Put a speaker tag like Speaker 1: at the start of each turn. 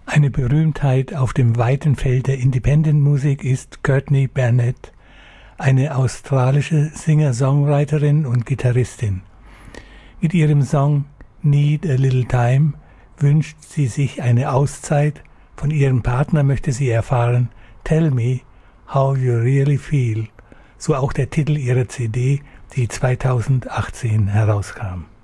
Speaker 1: Eine Berühmtheit auf dem weiten Feld der Independent-Musik ist Courtney Barnett, eine australische Singer-Songwriterin und Gitarristin. Mit ihrem Song Need a Little Time wünscht sie sich eine Auszeit. Von ihrem Partner möchte sie erfahren, Tell me how you really feel. So auch der Titel ihrer CD, die 2018 herauskam.